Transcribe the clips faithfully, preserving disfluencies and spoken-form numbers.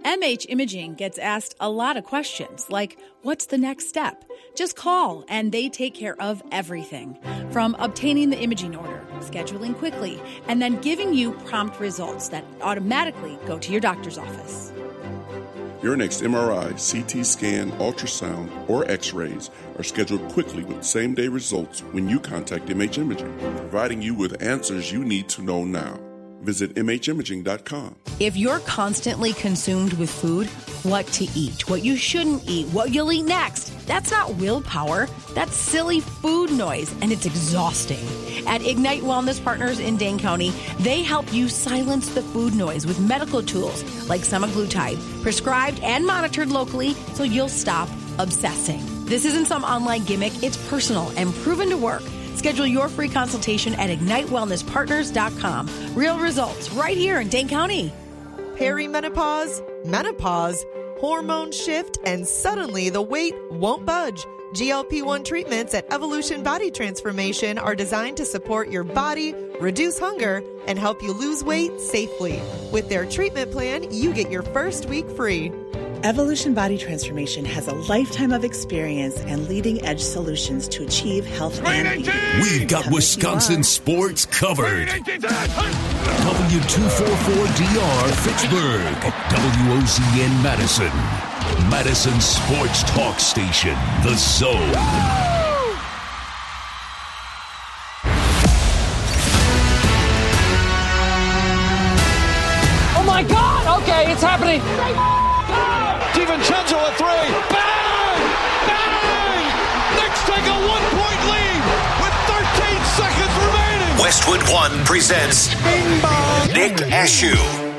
M H Imaging gets asked a lot of questions, like, what's the next step? Just call, and they take care of everything. From obtaining the imaging order, scheduling quickly, and then giving you prompt results that automatically go to your doctor's office. Your next M R I, C T scan, ultrasound, or x-rays are scheduled quickly with same-day results when you contact M H Imaging, providing you with answers you need to know now. Visit M H imaging dot com. If you're constantly consumed with food, what to eat, what you shouldn't eat, what you'll eat next, that's not willpower. That's silly food noise, and it's exhausting. At Ignite Wellness Partners in Dane County, they help you silence the food noise with medical tools like semaglutide, prescribed and monitored locally so you'll stop obsessing. This isn't some online gimmick. It's personal and proven to work. Schedule your free consultation at ignite wellness partners dot com. Real results right here in Dane County. Perimenopause, menopause, hormone shift, and suddenly the weight won't budge. G L P one treatments at Evolution Body Transformation are designed to support your body, reduce hunger, and help you lose weight safely. With their treatment plan, you get your first week free. Evolution Body Transformation has a lifetime of experience and leading-edge solutions to achieve health and beauty. We've got Wisconsin sports covered. W two forty-four D R Fitchburg, W O Z N Madison, Madison Sports Talk Station, The Zone. Oh my God! Okay, it's happening. DiVincenzo a three. Bang! Bang! Knicks take a one-point lead with thirteen seconds remaining. Westwood One presents Bing Bong. Nick Ashew.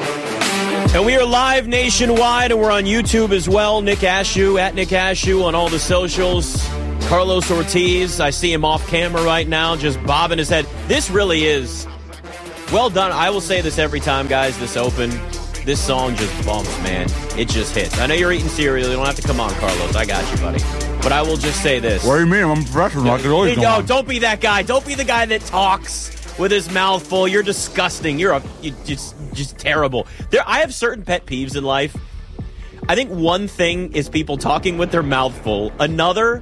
And we are live nationwide, and we're on YouTube as well. Nick Ashew, at Nick Ashew on all the socials. Carlos Ortiz, I see him off camera right now, just bobbing his head. This really is well done. I will say this every time, guys, this open. This song just bumps, man. It just hits. I know you're eating cereal. You don't have to come on, Carlos. I got you, buddy. But I will just say this. What do you mean? I'm a professional. Like it always No, no don't be that guy. Don't be the guy that talks with his mouth full. You're disgusting. You're a you just just terrible. There, I have certain pet peeves in life. I think one thing is people talking with their mouth full. Another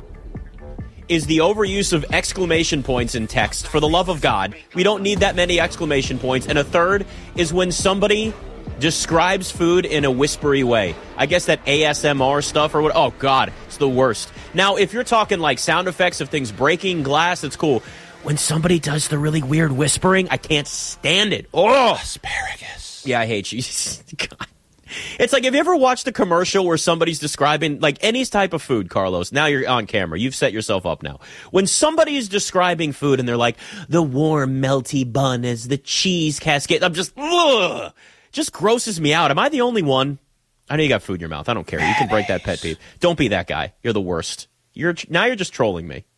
is the overuse of exclamation points in text. For the love of God, we don't need that many exclamation points. And a third is when somebody describes food in a whispery way. I guess that A S M R stuff or what. Oh, God, it's the worst. Now, if you're talking like sound effects of things breaking glass, it's cool. When somebody does the really weird whispering, I can't stand it. Oh, asparagus. Yeah, I hate you. God. It's like, have you ever watched a commercial where somebody's describing, like, any type of food, Carlos? Now you're on camera. You've set yourself up now. When somebody is describing food and they're like, the warm, melty bun is the cheese cascade, I'm just, ugh. Just grosses me out. Am I the only one? I know you got food in your mouth. I don't care. You can break that pet peeve. Don't be that guy. You're the worst. You're now you're just trolling me.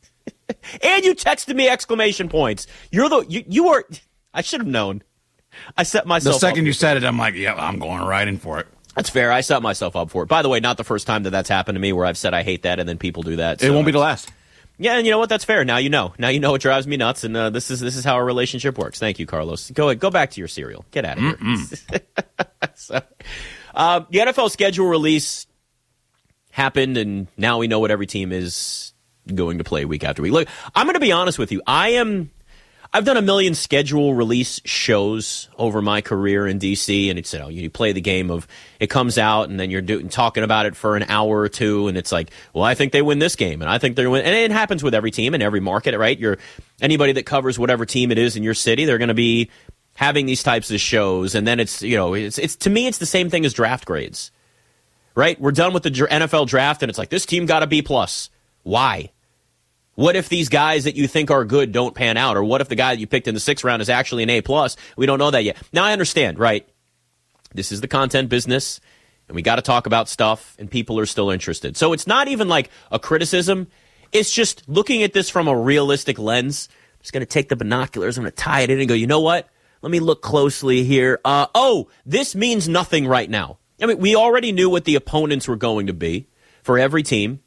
And you texted me exclamation points. You're the you, you are. I should have known. I set myself. The second up you said it, I'm like, yeah, I'm going right in for it. That's fair. I set myself up for it. By the way, not the first time that that's happened to me where I've said I hate that and then people do that. So. It won't be the last. Yeah, and you know what? That's fair. Now you know. Now you know it drives me nuts, and uh, this is this is how our relationship works. Thank you, Carlos. Go ahead, go back to your cereal. Get out of here. so, uh, the N F L schedule release happened, and now we know what every team is going to play week after week. Look, I'm going to be honest with you. I am. I've done a million schedule release shows over my career in D C, and it's, you know, you play the game of it comes out, and then you're doing talking about it for an hour or two, and it's like, well, I think they win this game, and I think they win, and it happens with every team and every market, right? You're anybody that covers whatever team it is in your city, they're going to be having these types of shows, and then it's, you know, it's it's to me, it's the same thing as draft grades, right? We're done with the N F L draft, and it's like this team got a B plus. Why? What if these guys that you think are good don't pan out? Or what if the guy that you picked in the sixth round is actually an A plus? We don't know that yet. Now, I understand, right? This is the content business, and we got to talk about stuff, and people are still interested. So it's not even like a criticism. It's just looking at this from a realistic lens. I'm just going to take the binoculars, I'm going to tie it in and go, you know what? Let me look closely here. Uh, oh, this means nothing right now. I mean, we already knew what the opponents were going to be for every team.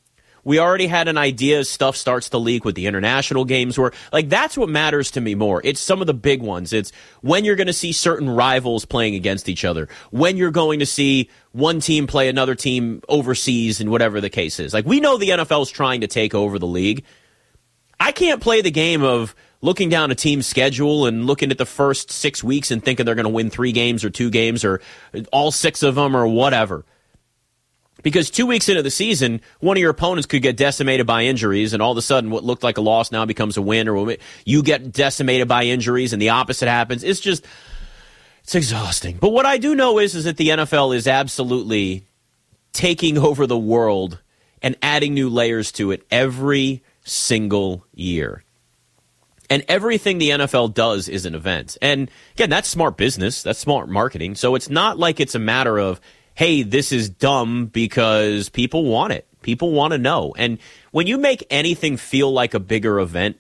We already had an idea as stuff starts to leak with the international games. Where, like, that's what matters to me more. It's some of the big ones. It's when you're going to see certain rivals playing against each other, when you're going to see one team play another team overseas, and whatever the case is. Like, we know the N F L is trying to take over the league. I can't play the game of looking down a team's schedule and looking at the first six weeks and thinking they're going to win three games or two games or all six of them or whatever. Because two weeks into the season, one of your opponents could get decimated by injuries, and all of a sudden what looked like a loss now becomes a win, or you get decimated by injuries and the opposite happens. It's just, it's exhausting. But what I do know is, is that the N F L is absolutely taking over the world and adding new layers to it every single year. And everything the N F L does is an event. And again, that's smart business. That's smart marketing. So it's not like it's a matter of, hey, this is dumb, because people want it. People want to know. And when you make anything feel like a bigger event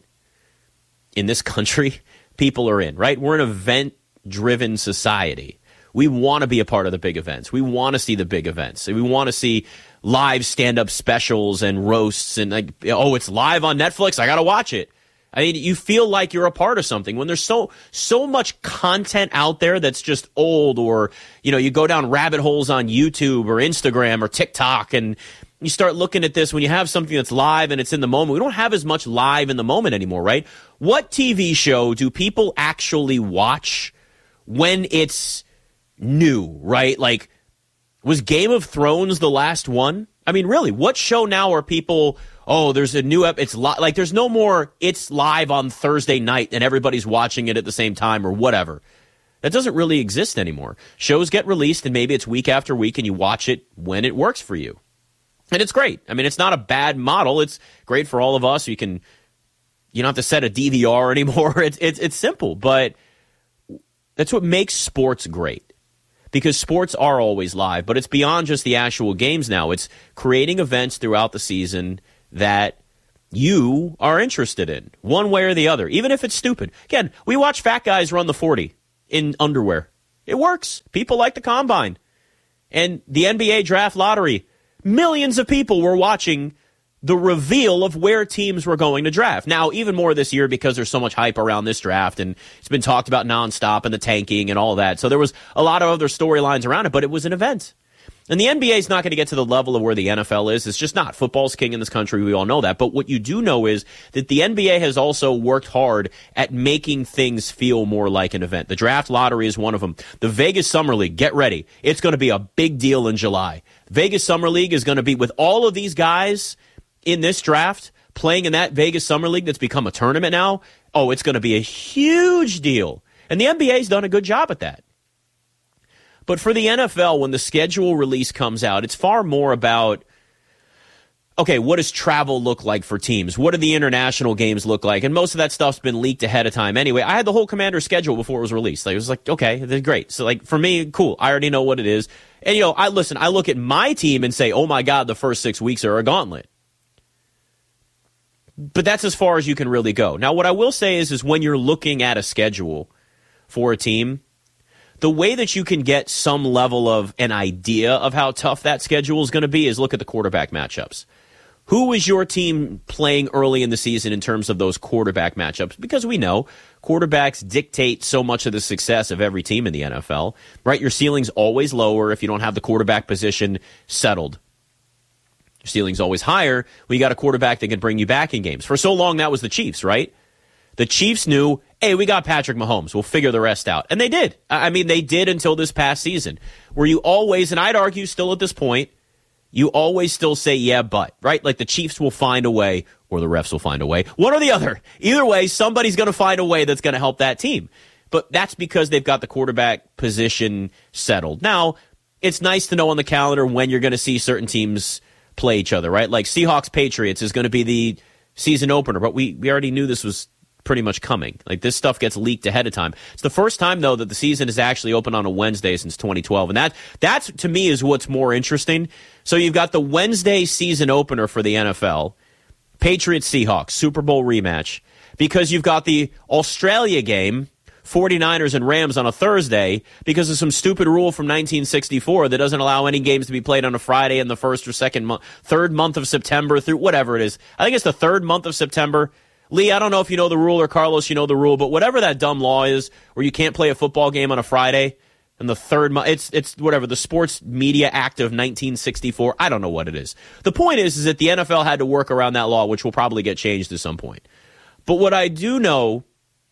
in this country, people are in, right? We're an event-driven society. We want to be a part of the big events. We want to see the big events. We want to see live stand-up specials and roasts and, like, oh, it's live on Netflix, I got to watch it. I mean, you feel like you're a part of something when there's so so much content out there that's just old, or, you know, you go down rabbit holes on YouTube or Instagram or TikTok, and you start looking at this when you have something that's live and it's in the moment. We don't have as much live in the moment anymore, right? What T V show do people actually watch when it's new, right? Like, was Game of Thrones the last one? I mean, really, what show now are people... Oh, there's a new ep. It's li- like there's no more. It's live on Thursday night and everybody's watching it at the same time or whatever. That doesn't really exist anymore. Shows get released and maybe it's week after week and you watch it when it works for you, and it's great. I mean, it's not a bad model. It's great for all of us. You can, you don't have to set a D V R anymore. It's it's it's simple, but that's what makes sports great. Because sports are always live, but it's beyond just the actual games now. It's creating events throughout the season that you are interested in, one way or the other, even if it's stupid. Again, we watch fat guys run the forty in underwear. It works. People like the combine. And the N B A draft lottery, millions of people were watching the reveal of where teams were going to draft. Now, even more this year because there's so much hype around this draft, and it's been talked about nonstop, and the tanking and all that. So there was a lot of other storylines around it, but it was an event. And the N B A is not going to get to the level of where the N F L is. It's just not. Football's king in this country. We all know that. But what you do know is that the N B A has also worked hard at making things feel more like an event. The draft lottery is one of them. The Vegas Summer League, get ready. It's going to be a big deal in July. Vegas Summer League is going to be, with all of these guys in this draft playing in that Vegas Summer League that's become a tournament now, oh, it's going to be a huge deal. And the N B A's done a good job at that. But for the N F L, when the schedule release comes out, it's far more about, okay, what does travel look like for teams? What do the international games look like? And most of that stuff's been leaked ahead of time anyway. I had the whole Commander's schedule before it was released. Like, it was like, okay, that's great. So, like, for me, cool. I already know what it is. And, you know, I listen, I look at my team and say, oh, my God, the first six weeks are a gauntlet. But that's as far as you can really go. Now, what I will say is, is when you're looking at a schedule for a team, the way that you can get some level of an idea of how tough that schedule is going to be is look at the quarterback matchups. Who is your team playing early in the season in terms of those quarterback matchups? Because we know quarterbacks dictate so much of the success of every team in the N F L, right? Your ceiling's always lower if you don't have the quarterback position settled. Your ceiling's always higher when you got a quarterback that can bring you back in games. For so long, that was the Chiefs, right? The Chiefs knew, hey, we got Patrick Mahomes. We'll figure the rest out. And they did. I mean, they did until this past season, where you always, and I'd argue still at this point, you always still say, yeah, but, right? Like the Chiefs will find a way, or the refs will find a way. One or the other. Either way, somebody's going to find a way that's going to help that team. But that's because they've got the quarterback position settled. Now, it's nice to know on the calendar when you're going to see certain teams play each other, right? Like Seahawks-Patriots is going to be the season opener, but we, we already knew this was pretty much coming. Like, this stuff gets leaked ahead of time. It's the first time, though, that the season is actually open on a Wednesday since twenty twelve, and that that's to me is what's more interesting. So you've got the Wednesday season opener for the N F L, Patriots Seahawks Super Bowl rematch, because you've got the Australia game forty-niners and Rams on a Thursday because of some stupid rule from nineteen sixty-four that doesn't allow any games to be played on a Friday in the first or second month, third month of September through whatever it is. I think it's the third month of September. Lee, I don't know if you know the rule, or Carlos, you know the rule, but whatever that dumb law is where you can't play a football game on a Friday in the third month, it's it's whatever, the Sports Media Act of nineteen sixty-four. I don't know what it is. The point is, is that the N F L had to work around that law, which will probably get changed at some point. But what I do know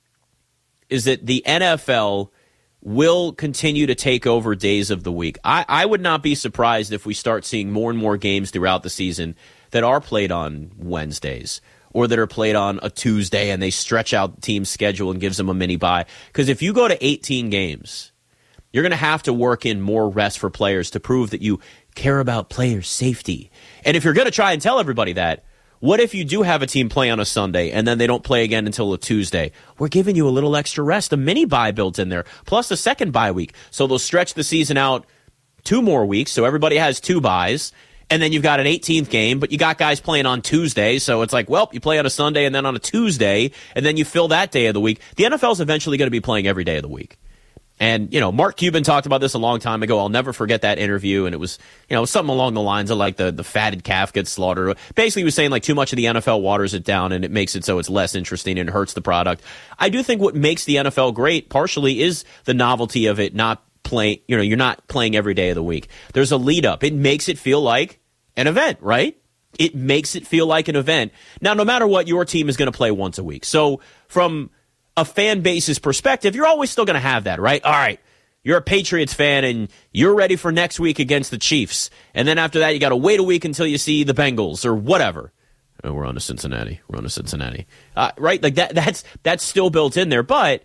is that the N F L will continue to take over days of the week. I, I would not be surprised if we start seeing more and more games throughout the season that are played on Wednesdays, or that are played on a Tuesday, and they stretch out the team's schedule and gives them a mini bye. Because if you go to eighteen games, you're going to have to work in more rest for players to prove that you care about players' safety. And if you're going to try and tell everybody that, what if you do have a team play on a Sunday and then they don't play again until a Tuesday? We're giving you a little extra rest, a mini bye built in there, plus a second bye week. So they'll stretch the season out two more weeks, so everybody has two byes. And then you've got an eighteenth game, but you got guys playing on Tuesday, so it's like, well, you play on a Sunday and then on a Tuesday, and then you fill that day of the week. The N F L is eventually going to be playing every day of the week. And, you know, Mark Cuban talked about this a long time ago. I'll never forget that interview, and it was, you know, something along the lines of like the, the fatted calf gets slaughtered. Basically, he was saying like too much of the N F L waters it down, and it makes it so it's less interesting and hurts the product. I do think what makes the N F L great partially is the novelty of it not playing, you know, you're not playing every day of the week. There's a lead up. It makes it feel like an event, right? It makes it feel like an event. Now, no matter what, your team is going to play once a week. So from a fan base's perspective, you're always still going to have that, right? All right, you're a Patriots fan and you're ready for next week against the Chiefs. And then after that, you got to wait a week until you see the Bengals or whatever. Oh, we're on to Cincinnati. We're on to Cincinnati. Uh, right? Like that. That's that's still built in there. But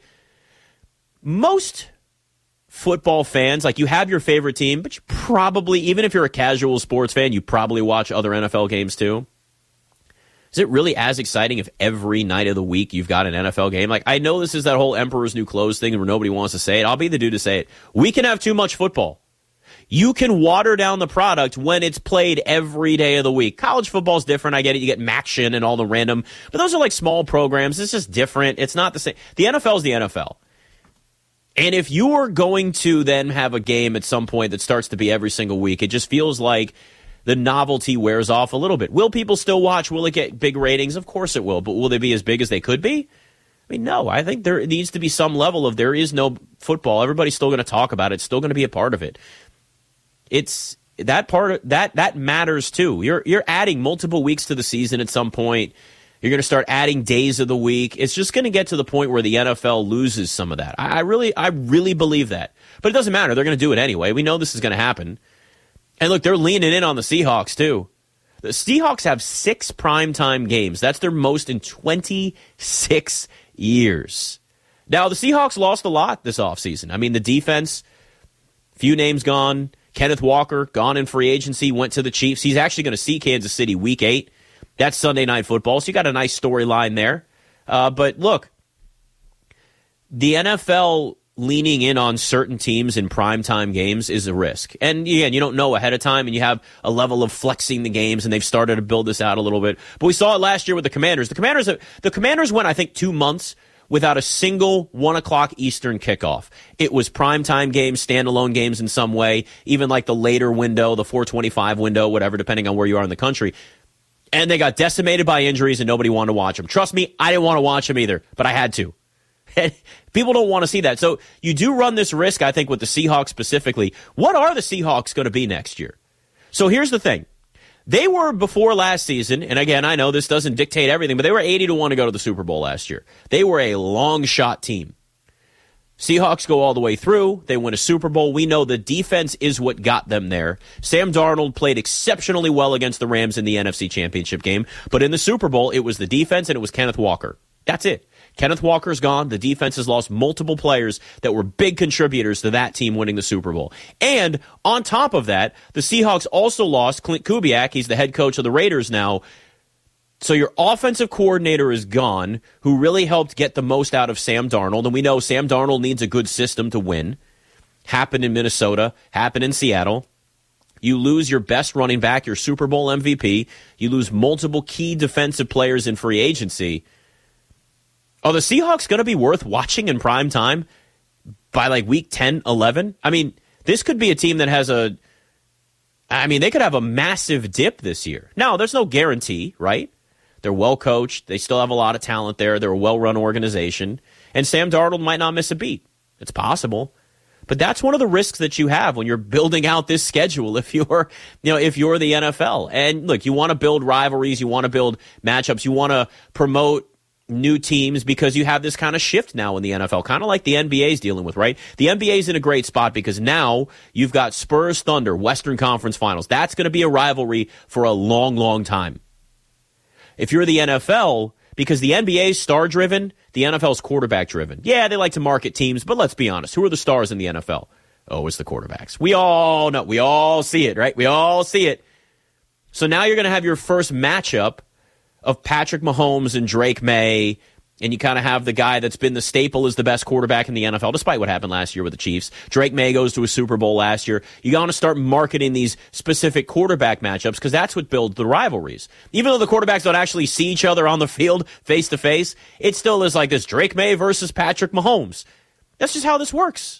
most football fans, like, you have your favorite team, but you probably, even if you're a casual sports fan, you probably watch other N F L games too. Is it really as exciting if every night of the week you've got an N F L game? Like, I know this is that whole Emperor's New Clothes thing where nobody wants to say it. I'll be the dude to say it. We can have too much football. You can water down the product when it's played every day of the week. College football is different. I get it. You get MACtion and all the random, but those are like small programs. It's just different. It's not the same. The N F L is the N F L. And if you are going to then have a game at some point that starts to be every single week, it just feels like the novelty wears off a little bit. Will people still watch? Will it get big ratings? Of course it will. But will they be as big as they could be? I mean, no. I think there needs to be some level of there is no football. Everybody's still going to talk about it. It's still going to be a part of it. It's that part of, that that matters too. You're you're adding multiple weeks to the season at some point. You're going to start adding days of the week. It's just going to get to the point where the N F L loses some of that. I, I really, I really believe that. But it doesn't matter. They're going to do it anyway. We know this is going to happen. And look, they're leaning in on the Seahawks too. The Seahawks have six primetime games. That's their most in twenty-six years. Now, the Seahawks lost a lot this offseason. I mean, the defense, few names gone. Kenneth Walker, gone in free agency, went to the Chiefs. He's actually going to see Kansas City week eight. That's Sunday Night Football, so you got a nice storyline there. Uh, but look, the N F L leaning in on certain teams in primetime games is a risk. And again, you don't know ahead of time, and you have a level of flexing the games, and they've started to build this out a little bit. But we saw it last year with the Commanders. The Commanders, the Commanders went, I think, two months without a single one o'clock Eastern kickoff. It was primetime games, standalone games in some way, even like the later window, the four twenty-five window, whatever, depending on where you are in the country. And they got decimated by injuries, and nobody wanted to watch them. Trust me, I didn't want to watch them either, but I had to. People don't want to see that. So you do run this risk, I think, with the Seahawks specifically. What are the Seahawks going to be next year? So here's the thing. They were, before last season, and again, I know this doesn't dictate everything, but they were eighty to one to go to the Super Bowl last year. They were a long shot team. Seahawks go all the way through. They win a Super Bowl. We know the defense is what got them there. Sam Darnold played exceptionally well against the Rams in the N F C Championship game. But in the Super Bowl, it was the defense and it was Kenneth Walker. That's it. Kenneth Walker's gone. The defense has lost multiple players that were big contributors to that team winning the Super Bowl. And on top of that, the Seahawks also lost Clint Kubiak. He's the head coach of the Raiders now. So your offensive coordinator is gone, who really helped get the most out of Sam Darnold. And we know Sam Darnold needs a good system to win. Happened in Minnesota, happened in Seattle. You lose your best running back, your Super Bowl M V P. You lose multiple key defensive players in free agency. Are the Seahawks going to be worth watching in prime time by like week ten, eleven? I mean, this could be a team that has a, I mean, they could have a massive dip this year. Now, there's no guarantee, right? They're well coached. They still have a lot of talent there. They're a well-run organization. And Sam Darnold might not miss a beat. It's possible. But that's one of the risks that you have when you're building out this schedule if you're, you know, if you're the N F L. And look, you want to build rivalries, you want to build matchups, you want to promote new teams because you have this kind of shift now in the N F L, kind of like the N B A is dealing with, right? The N B A is in a great spot because now you've got Spurs Thunder, Western Conference Finals. That's going to be a rivalry for a long, long time. If you're the N F L, because the N B A is star-driven, the N F L is quarterback-driven. Yeah, they like to market teams, but let's be honest. Who are the stars in the N F L? Oh, it's the quarterbacks. We all know. We all see it, right? We all see it. So now you're going to have your first matchup of Patrick Mahomes and Drake May, and you kind of have the guy that's been the staple as the best quarterback in the N F L, despite what happened last year with the Chiefs. Drake May goes to a Super Bowl last year. You got to start marketing these specific quarterback matchups because that's what builds the rivalries. Even though the quarterbacks don't actually see each other on the field face to face, it still is like this Drake May versus Patrick Mahomes. That's just how this works.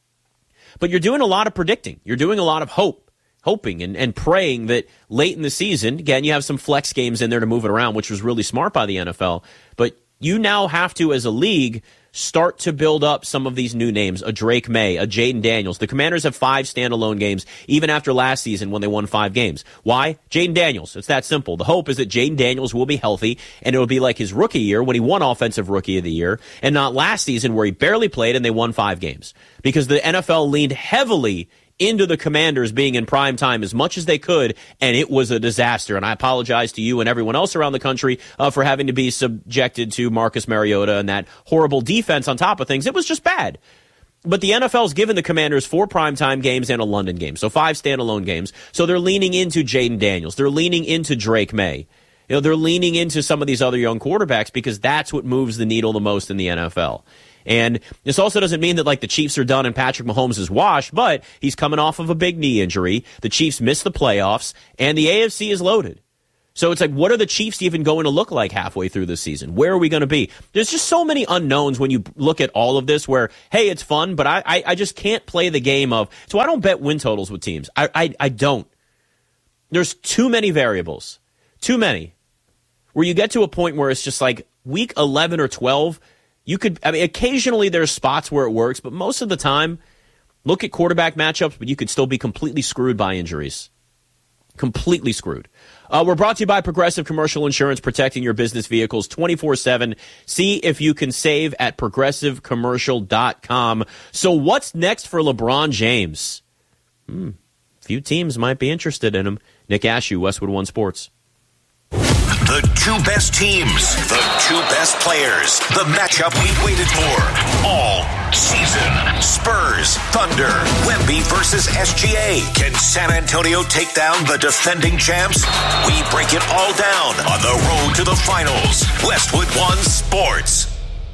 But you're doing a lot of predicting. You're doing a lot of hope. Hoping and, and praying that late in the season, again, you have some flex games in there to move it around, which was really smart by the N F L. But you now have to, as a league, start to build up some of these new names, a Drake May, a Jaden Daniels. The Commanders have five standalone games, even after last season when they won five games. Why? Jaden Daniels. It's that simple. The hope is that Jaden Daniels will be healthy, and it will be like his rookie year when he won Offensive Rookie of the Year, and not last season where he barely played and they won five games. Because the N F L leaned heavily into the Commanders being in prime time as much as they could, and it was a disaster. And I apologize to you and everyone else around the country uh, for having to be subjected to Marcus Mariota and that horrible defense on top of things. It was just bad. But the N F L's given the Commanders four primetime games and a London game, so five standalone games. So they're leaning into Jaden Daniels. They're leaning into Drake May. You know, they're leaning into some of these other young quarterbacks because that's what moves the needle the most in the N F L. And this also doesn't mean that, like, the Chiefs are done and Patrick Mahomes is washed, but he's coming off of a big knee injury. The Chiefs missed the playoffs, and the A F C is loaded. So it's like, what are the Chiefs even going to look like halfway through this season? Where are we going to be? There's just so many unknowns when you look at all of this where, hey, it's fun, but I, I, I just can't play the game of, so I don't bet win totals with teams. I, I, I don't. There's too many variables. Too many. Where you get to a point where it's just like week eleven or twelve, you could, I mean, occasionally there's spots where it works, but most of the time, look at quarterback matchups, but you could still be completely screwed by injuries. Completely screwed. Uh, we're brought to you by Progressive Commercial Insurance, protecting your business vehicles twenty-four seven. See if you can save at progressive commercial dot com. So what's next for LeBron James? Hmm. Few teams might be interested in him. Nick Ashew, Westwood One Sports. The two best teams, the two best players, the matchup we've waited for all season. Spurs, Thunder, Wemby versus S G A. Can San Antonio take down the defending champs? We break it all down on the road to the finals. Westwood One Sports.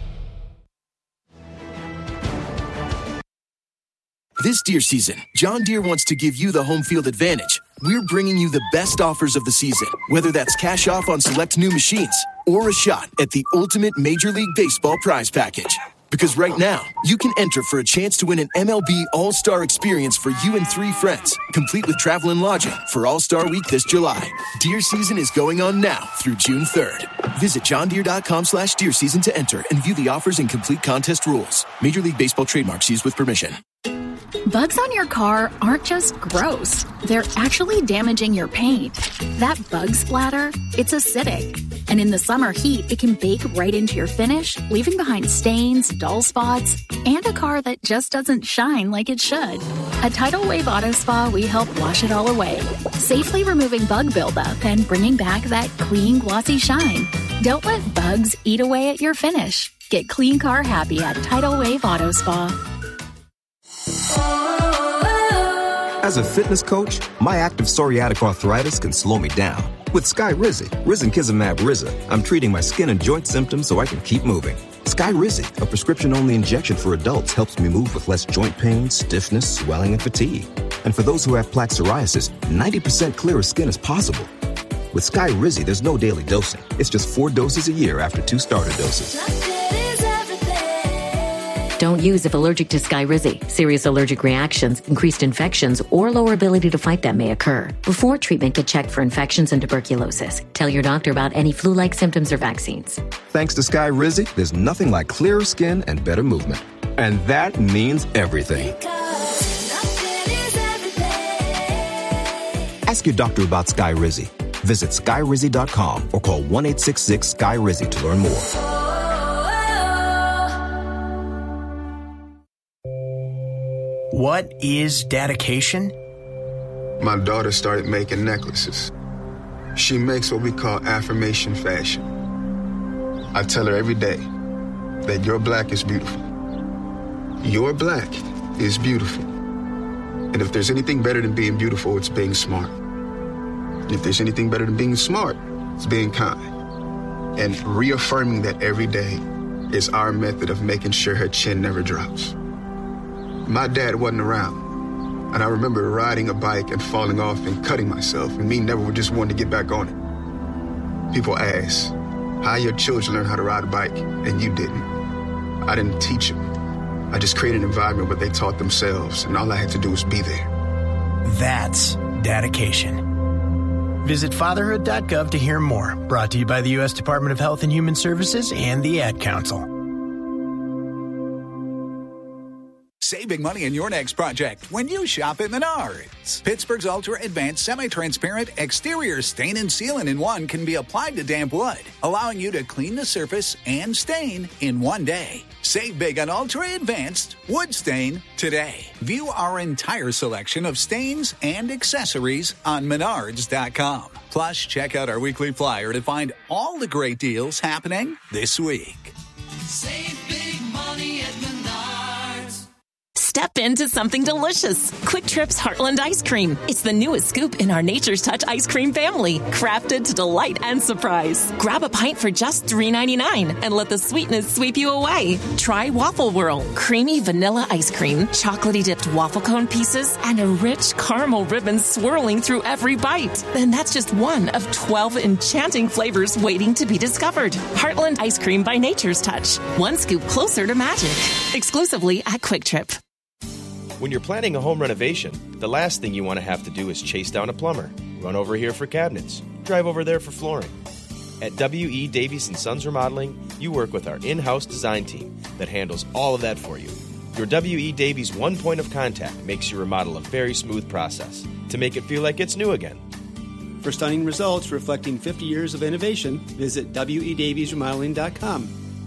This deer season, John Deere wants to give you the home field advantage. We're bringing you the best offers of the season, whether that's cash off on select new machines or a shot at the ultimate Major League Baseball prize package. Because right now, you can enter for a chance to win an M L B All-Star experience for you and three friends, complete with travel and lodging for All-Star Week this July. Deer season is going on now through June third. Visit johndeere.com slash deer season to enter and view the offers and complete contest rules. Major League Baseball trademarks used with permission. Bugs on your car aren't just gross. They're actually damaging your paint. That bug splatter, it's acidic. And in the summer heat, it can bake right into your finish, leaving behind stains, dull spots, and a car that just doesn't shine like it should. At Tidal Wave Auto Spa, we help wash it all away, safely removing bug buildup and bringing back that clean, glossy shine. Don't let bugs eat away at your finish. Get clean car happy at Tidal Wave Auto Spa. As a fitness coach, my active psoriatic arthritis can slow me down. With Skyrizi, Risankizumab Riza, I'm treating my skin and joint symptoms so I can keep moving. Skyrizi, a prescription-only injection for adults, helps me move with less joint pain, stiffness, swelling, and fatigue. And for those who have plaque psoriasis, ninety percent clearer skin is possible. With Skyrizi, there's no daily dosing. It's just four doses a year after two starter doses. Don't use if allergic to Skyrizi. Serious allergic reactions, increased infections, or lower ability to fight them may occur. Before treatment, get checked for infections and tuberculosis. Tell your doctor about any flu-like symptoms or vaccines. Thanks to Skyrizi, there's nothing like clearer skin and better movement. And that means everything. Ask your doctor about Skyrizi. Visit skyrizi dot com or call one eight six six Sky Rizzy to learn more. What is dedication? My daughter started making necklaces. She makes what we call affirmation fashion. I tell her every day that your black is beautiful. Your black is beautiful. And if there's anything better than being beautiful, it's being smart. And if there's anything better than being smart, it's being kind. And reaffirming that every day is our method of making sure her chin never drops. My dad wasn't around, and I remember riding a bike and falling off and cutting myself, and me never just wanting to get back on it. People ask, how your children learn how to ride a bike, and you didn't. I didn't teach them. I just created an environment where they taught themselves, and all I had to do was be there. That's dedication. Visit fatherhood dot gov to hear more. Brought to you by the U S Department of Health and Human Services and the Ad Council. Save big money in your next project when you shop at Menards. Pittsburgh's ultra-advanced semi-transparent exterior stain and sealant in one can be applied to damp wood, allowing you to clean the surface and stain in one day. Save big on ultra-advanced wood stain today. View our entire selection of stains and accessories on menards dot com. Plus, check out our weekly flyer to find all the great deals happening this week. Save big money at Menards. Step into something delicious. Quick Trip's Heartland Ice Cream. It's the newest scoop in our Nature's Touch ice cream family, crafted to delight and surprise. Grab a pint for just three ninety-nine and let the sweetness sweep you away. Try Waffle Whirl, creamy vanilla ice cream, chocolatey dipped waffle cone pieces, and a rich caramel ribbon swirling through every bite. Then that's just one of twelve enchanting flavors waiting to be discovered. Heartland Ice Cream by Nature's Touch. One scoop closer to magic. Exclusively at Quick Trip. When you're planning a home renovation, the last thing you want to have to do is chase down a plumber, run over here for cabinets, drive over there for flooring. At W E. Davies and Sons Remodeling, you work with our in-house design team that handles all of that for you. Your W E. Davies one point of contact makes your remodel a very smooth process to make it feel like it's new again. For stunning results reflecting fifty years of innovation, visit W E Davies Remodeling dot com.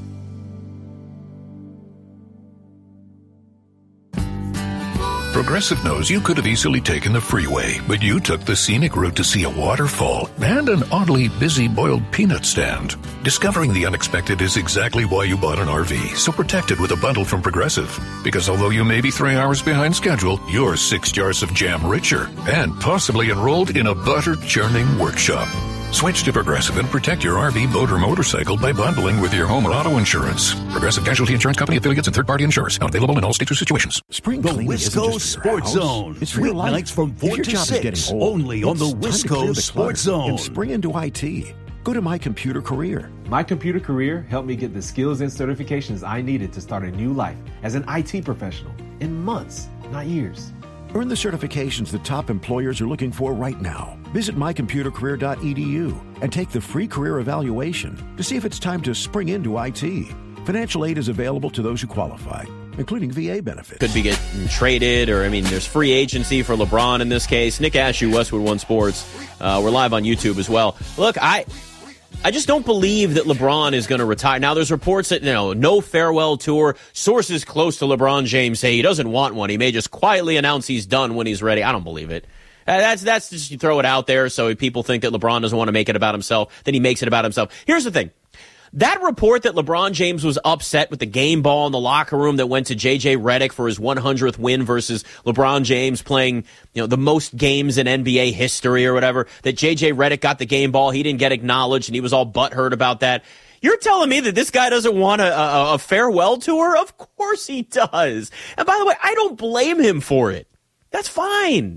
Progressive knows you could have easily taken the freeway, but you took the scenic route to see a waterfall and an oddly busy boiled peanut stand. Discovering the unexpected is exactly why you bought an R V, so protect it with a bundle from Progressive. Because although you may be three hours behind schedule, you're six jars of jam richer and possibly enrolled in a butter churning workshop. Switch to Progressive and protect your R V, boat, or motorcycle by bundling with your home or auto insurance. Progressive Casualty Insurance Company affiliates and third-party insurers. Not available in all states or situations. Spring the Wisco Sports Zone. It's weeknights from four to six. Only on the Wisco Sports Zone. And spring into I T. Go to My Computer Career. My Computer Career helped me get the skills and certifications I needed to start a new life as an I T professional in months, not years. Earn the certifications that top employers are looking for right now. Visit my computer career dot e d u and take the free career evaluation to see if it's time to spring into I T. Financial aid is available to those who qualify, including V A benefits. Could be getting traded, or, I mean, there's free agency for LeBron in this case. Nick Ashew, Westwood One Sports. Uh, we're live on YouTube as well. Look, I... I just don't believe that LeBron is going to retire. Now, there's reports that, you know, no farewell tour. Sources close to LeBron James say he doesn't want one. He may just quietly announce he's done when he's ready. I don't believe it. Uh, that's that's just, you throw it out there so people think that LeBron doesn't want to make it about himself. Then he makes it about himself. Here's the thing. That report that LeBron James was upset with the game ball in the locker room that went to J J Redick for his one hundredth win versus LeBron James playing, you know, the most games in N B A history or whatever, that J J Redick got the game ball, he didn't get acknowledged, and he was all butthurt about that. You're telling me that this guy doesn't want a, a, a farewell tour? Of course he does. And by the way, I don't blame him for it. That's fine.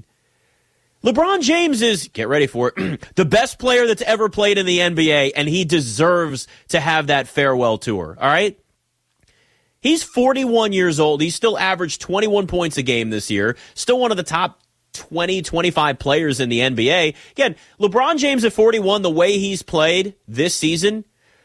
LeBron James is, get ready for it, the best player that's ever played in the N B A, and he deserves to have that farewell tour, all right? He He's forty-one years old. He's still averaged twenty-one points a game this year. Still one of the top twenty, twenty-five players in the N B A. Again, LeBron James at forty-one, the way he's played this season,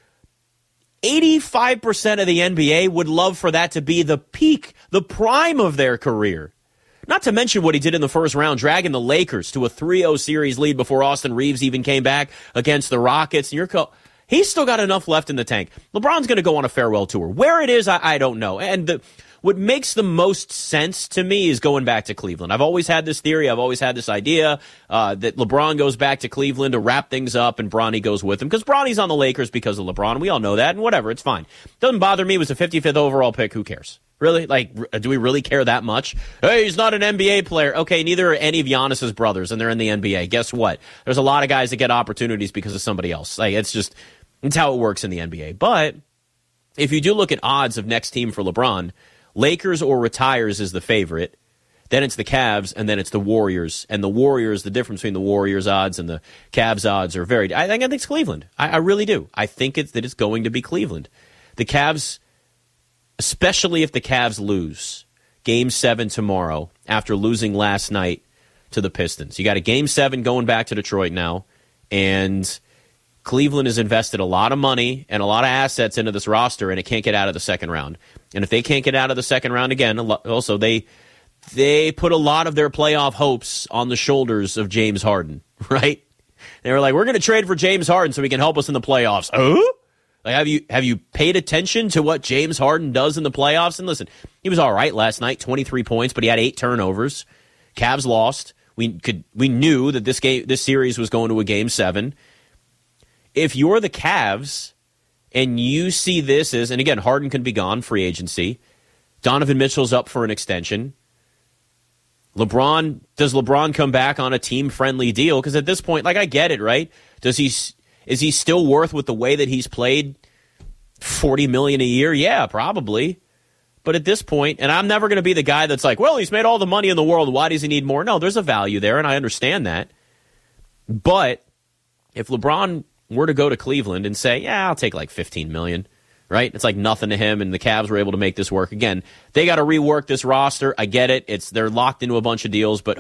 eighty-five percent of the N B A would love for that to be the peak, the prime of their career. Not to mention what he did in the first round, dragging the Lakers to a three oh series lead before Austin Reeves even came back against the Rockets. And you're co- He's still got enough left in the tank. LeBron's going to go on a farewell tour. Where it is, I, I don't know. And the, what makes the most sense to me is going back to Cleveland. I've always had this theory. I've always had this idea uh, that LeBron goes back to Cleveland to wrap things up and Bronny goes with him. Because Bronny's on the Lakers because of LeBron. We all know that. And whatever, it's fine. Doesn't bother me. It was a fifty-fifth overall pick. Who cares? Really? Like, do we really care that much? Hey, he's not an N B A player. Okay, neither are any of Giannis's brothers, and they're in the N B A. Guess what? There's a lot of guys that get opportunities because of somebody else. Like, it's just, it's how it works in the N B A. But if you do look at odds of next team for LeBron, Lakers or retires is the favorite. Then it's the Cavs, and then it's the Warriors. And the Warriors, the difference between the Warriors odds and the Cavs odds are very, I think, I think it's Cleveland. I, I really do. I think it's that it's going to be Cleveland. The Cavs, especially if the Cavs lose game seven tomorrow after losing last night to the Pistons. You got a game seven going back to Detroit now, and Cleveland has invested a lot of money and a lot of assets into this roster, and it can't get out of the second round. And if they can't get out of the second round again, also they they put a lot of their playoff hopes on the shoulders of James Harden, right? They were like, we're going to trade for James Harden so he can help us in the playoffs. Oh? Like, have you have you paid attention to what James Harden does in the playoffs? And listen, he was all right last night, twenty-three points, but he had eight turnovers. Cavs lost. We could we knew that this game this series was going to a game seven. If you're the Cavs and you see this as, and again, Harden can be gone, free agency. Donovan Mitchell's up for an extension. LeBron, does LeBron come back on a team-friendly deal? Because at this point, like, I get it, right? Does he? Is he still worth, with the way that he's played, forty million dollars a year? Yeah, probably. But at this point, and I'm never going to be the guy that's like, well, he's made all the money in the world. Why does he need more? No, there's a value there, and I understand that. But if LeBron were to go to Cleveland and say, yeah, I'll take like fifteen million dollars, right? It's like nothing to him, and the Cavs were able to make this work. Again, they got to rework this roster. I get it. It's They're locked into a bunch of deals, but